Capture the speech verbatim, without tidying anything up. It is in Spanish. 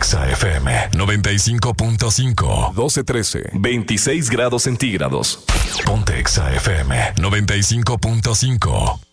Exa F M noventa y cinco punto cinco. doce trece. veintiséis grados centígrados. Ponte Exa F M noventa y cinco punto cinco.